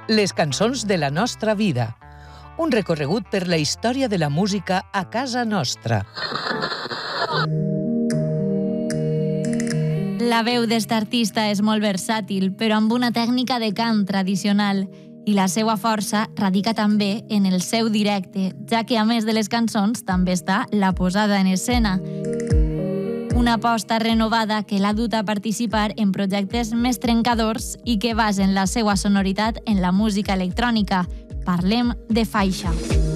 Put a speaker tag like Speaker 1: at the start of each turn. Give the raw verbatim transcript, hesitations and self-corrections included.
Speaker 1: Les cançons de la nostra vida. Un recorregut per la història de la música a casa nostra.
Speaker 2: La veu d'est artista és molt versàtil, però amb una tècnica de cant tradicional, i la seva força radica també en el seu directe, ja que a més de les cançons també està la posada en escena. Una aposta renovada que l'ha dut a participar en projectes més trencadors i que basen la seva sonoritat en la música electrònica. Parlem de Faixa.